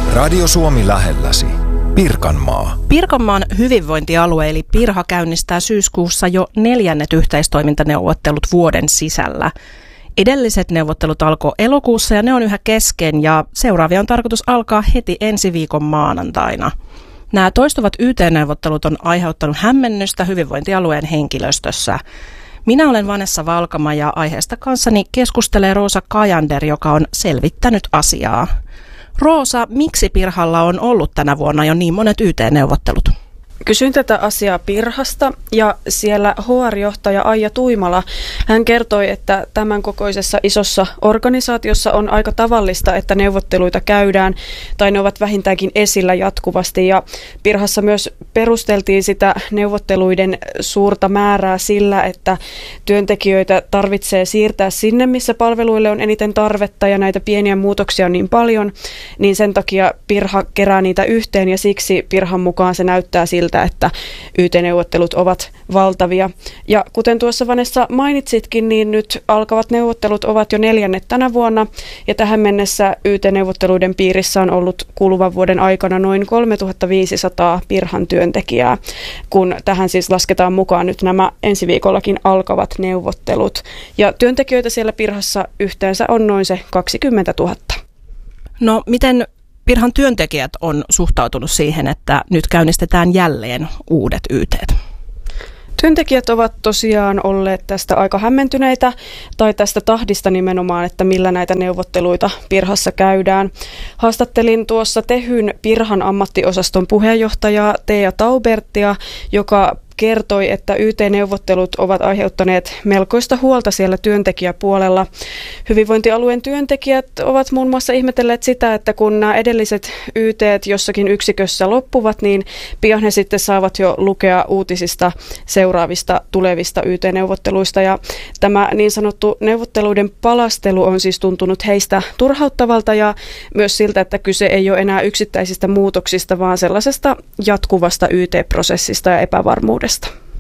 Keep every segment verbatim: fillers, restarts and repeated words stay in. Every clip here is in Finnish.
Radio Suomi lähelläsi. Pirkanmaa. Pirkanmaan hyvinvointialue eli Pirha käynnistää syyskuussa jo neljännet yhteistoimintaneuvottelut vuoden sisällä. Edelliset neuvottelut alkoi elokuussa ja ne on yhä kesken ja seuraavia on tarkoitus alkaa heti ensi viikon maanantaina. Nämä toistuvat Y T-neuvottelut on aiheuttanut hämmennystä hyvinvointialueen henkilöstössä. Minä olen Vanessa Valkama ja aiheesta kanssani keskustelee Roosa Kajander, joka on selvittänyt asiaa. Roosa, miksi Pirhalla on ollut tänä vuonna jo niin monet Y T-neuvottelut? Kysyin tätä asiaa Pirhasta ja siellä H R-johtaja Aija Tuimala, hän kertoi, että tämän kokoisessa isossa organisaatiossa on aika tavallista, että neuvotteluita käydään tai ne ovat vähintäänkin esillä jatkuvasti. Ja Pirhassa myös perusteltiin sitä neuvotteluiden suurta määrää sillä, että työntekijöitä tarvitsee siirtää sinne, missä palveluille on eniten tarvetta ja näitä pieniä muutoksia on niin paljon, niin sen takia Pirha kerää niitä yhteen ja siksi Pirhan mukaan se näyttää siltä, että Y T-neuvottelut ovat valtavia. Ja kuten tuossa Vanessa mainitsitkin, niin nyt alkavat neuvottelut ovat jo neljännet tänä vuonna ja tähän mennessä Y T-neuvotteluiden piirissä on ollut kuluvan vuoden aikana noin kolmetuhattaviisisataa Pirhan työntekijää, kun tähän siis lasketaan mukaan nyt nämä ensi viikollakin alkavat neuvottelut. Ja työntekijöitä siellä Pirhassa yhteensä on noin se kaksikymmentätuhatta. No miten Pirhan työntekijät on suhtautunut siihen, että nyt käynnistetään jälleen uudet Y T:t? Työntekijät ovat tosiaan olleet tästä aika hämmentyneitä, tai tästä tahdista nimenomaan, että millä näitä neuvotteluita Pirhassa käydään. Haastattelin tuossa Tehyn Pirhan ammattiosaston puheenjohtajaa Teija Taubertia, joka kertoi, että Y T-neuvottelut ovat aiheuttaneet melkoista huolta siellä työntekijäpuolella. Hyvinvointialueen työntekijät ovat muun muassa ihmetelleet sitä, että kun nämä edelliset Y T:t jossakin yksikössä loppuvat, niin pian he sitten saavat jo lukea uutisista seuraavista tulevista Y T-neuvotteluista. Ja tämä niin sanottu neuvotteluiden palastelu on siis tuntunut heistä turhauttavalta ja myös siltä, että kyse ei ole enää yksittäisistä muutoksista, vaan sellaisesta jatkuvasta Y T-prosessista ja epävarmuudesta.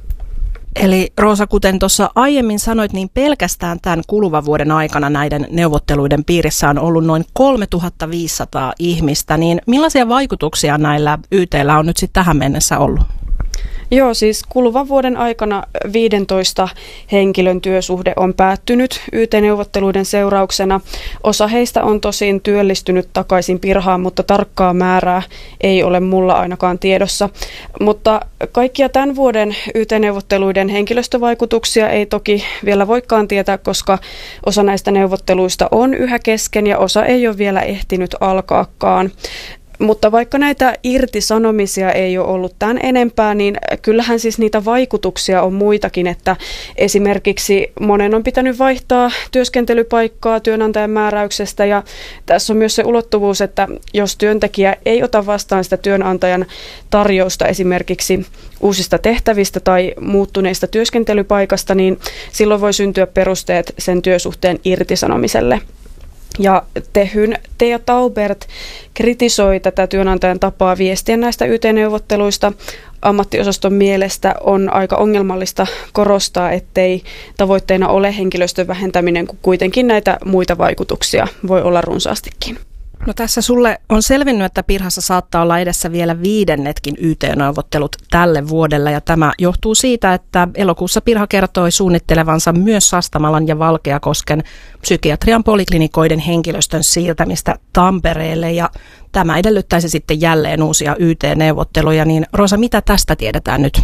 Eli Roosa, kuten tuossa aiemmin sanoit, niin pelkästään tämän kuluvan vuoden aikana näiden neuvotteluiden piirissä on ollut noin kolmetuhattaviisisataa ihmistä, niin millaisia vaikutuksia näillä Y T:llä on nyt sitten tähän mennessä ollut? Joo, siis kuluvan vuoden aikana viidentoista henkilön työsuhde on päättynyt Y T-neuvotteluiden seurauksena. Osa heistä on tosin työllistynyt takaisin Pirhaan, mutta tarkkaa määrää ei ole mulla ainakaan tiedossa. Mutta kaikkia tämän vuoden Y T-neuvotteluiden henkilöstövaikutuksia ei toki vielä voikaan tietää, koska osa näistä neuvotteluista on yhä kesken ja osa ei ole vielä ehtinyt alkaakaan. Mutta vaikka näitä irtisanomisia ei ole ollut tämän enempää, niin kyllähän siis niitä vaikutuksia on muitakin, että esimerkiksi monen on pitänyt vaihtaa työskentelypaikkaa työnantajan määräyksestä ja tässä on myös se ulottuvuus, että jos työntekijä ei ota vastaan sitä työnantajan tarjousta esimerkiksi uusista tehtävistä tai muuttuneista työskentelypaikasta, niin silloin voi syntyä perusteet sen työsuhteen irtisanomiselle. Ja Tehyn Teija Taubert kritisoi tätä työnantajan tapaa viestiä näistä Y T-neuvotteluista. Ammattiosaston mielestä on aika ongelmallista korostaa, ettei tavoitteena ole henkilöstön vähentäminen, kun kuitenkin näitä muita vaikutuksia voi olla runsaastikin. No tässä sulle on selvinnyt, että Pirhassa saattaa olla edessä vielä viidennetkin Y T-neuvottelut tälle vuodelle ja tämä johtuu siitä, että elokuussa Pirha kertoi suunnittelevansa myös Sastamalan ja Valkeakosken psykiatrian poliklinikoiden henkilöstön siirtämistä Tampereelle ja tämä edellyttäisi sitten jälleen uusia Y T-neuvotteluja, niin Roosa, mitä tästä tiedetään nyt?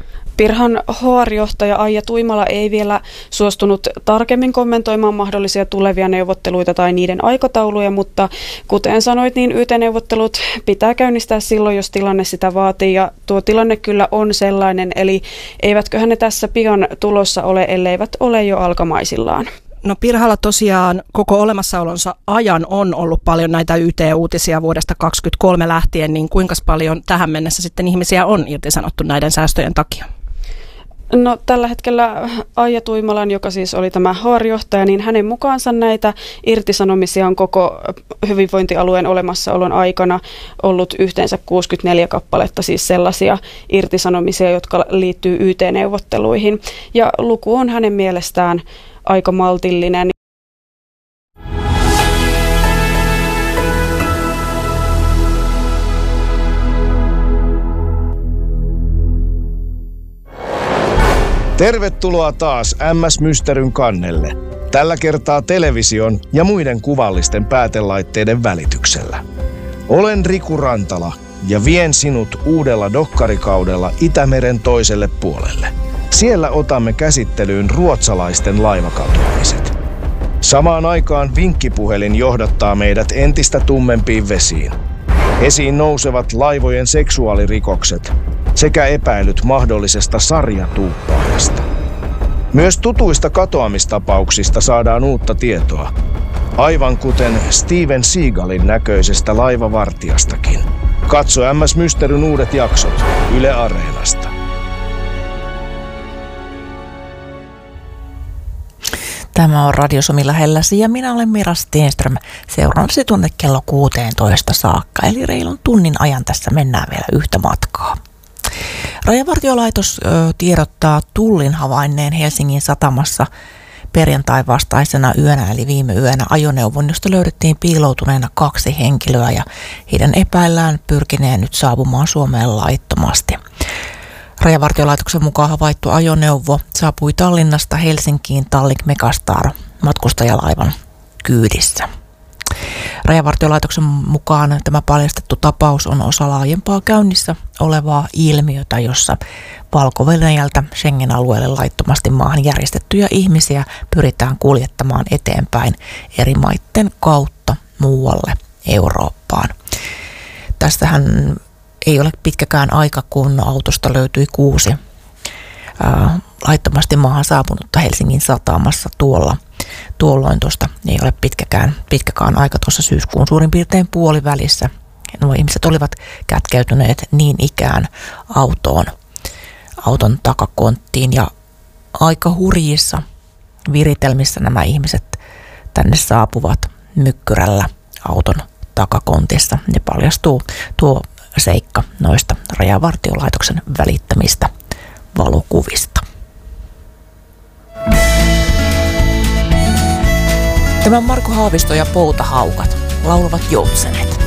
Pirhan H R-johtaja Aija Tuimala ei vielä suostunut tarkemmin kommentoimaan mahdollisia tulevia neuvotteluita tai niiden aikatauluja, mutta kuten sanoit, niin Y T-neuvottelut pitää käynnistää silloin, jos tilanne sitä vaatii ja tuo tilanne kyllä on sellainen, eli eivätköhän ne tässä pian tulossa ole, elleivät ole jo alkamaisillaan. No Pirhalla tosiaan koko olemassaolonsa ajan on ollut paljon näitä Y T-uutisia vuodesta kaksikymmentäkolme lähtien, niin kuinka paljon tähän mennessä sitten ihmisiä on irtisanottu näiden säästöjen takia? No tällä hetkellä Aija Tuimalan, joka siis oli tämä H R-johtaja, niin hänen mukaansa näitä irtisanomisia on koko hyvinvointialueen olemassaolon aikana ollut yhteensä kuusikymmentäneljä kappaletta, siis sellaisia irtisanomisia, jotka liittyy Y T-neuvotteluihin. Ja luku on hänen mielestään aika maltillinen. Tervetuloa taas M S Mysteryn kannelle. Tällä kertaa television ja muiden kuvallisten päätelaitteiden välityksellä. Olen Riku Rantala ja vien sinut uudella dokkarikaudella Itämeren toiselle puolelle. Siellä otamme käsittelyyn ruotsalaisten laivakatoamiset. Samaan aikaan vinkkipuhelin johdattaa meidät entistä tummempiin vesiin. Esiin nousevat laivojen seksuaalirikokset sekä epäilyt mahdollisesta sarjatuuppaajasta. Myös tutuista katoamistapauksista saadaan uutta tietoa, aivan kuten Steven Seagalin näköisestä laivavartijastakin. Katso M S Mysteryn uudet jaksot Yle Areenasta. Tämä on Radio Suomi lähelläsi ja minä olen Mira Stenström. Seuraavasti tuonne kello kuusitoista saakka, eli reilun tunnin ajan tässä mennään vielä yhtä matkaa. Rajavartiolaitos ö, tiedottaa Tullin havainneen Helsingin satamassa perjantai vastaisena yönä, eli viime yönä ajoneuvon, josta löydettiin piiloutuneena kaksi henkilöä ja heidän epäillään pyrkineen nyt saapumaan Suomeen laittomasti. Rajavartiolaitoksen mukaan havaittu ajoneuvo saapui Tallinnasta Helsinkiin Tallink Megastar matkustajalaivan kyydissä. Rajavartiolaitoksen mukaan tämä paljastettu tapaus on osa laajempaa käynnissä olevaa ilmiötä, jossa Valko-Venäjältä Schengen-alueelle laittomasti maahan järjestettyjä ihmisiä pyritään kuljettamaan eteenpäin eri maiden kautta muualle Eurooppaan. Tästähän ei ole pitkäkään aika, kun autosta löytyi kuusi ää, laittomasti maahan saapunutta Helsingin satamassa tuolla. Tuolloin tuosta ei ole pitkäkään, pitkäkään aika tuossa syyskuun suurin piirtein puolivälissä. Nuo ihmiset olivat kätkeytyneet niin ikään autoon, auton takakonttiin ja aika hurjissa viritelmissä nämä ihmiset tänne saapuvat mykkyrällä auton takakontissa. Ne paljastuu tuo seikka noista Rajavartiolaitoksen välittämistä valokuvista. Tämä Marko Haavisto ja Poutahaukat laulavat Joutsenet.